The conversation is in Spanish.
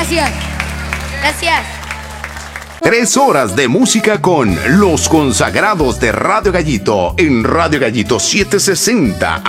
Gracias. Gracias. 3 horas de música con los consagrados de Radio Gallito en Radio Gallito 760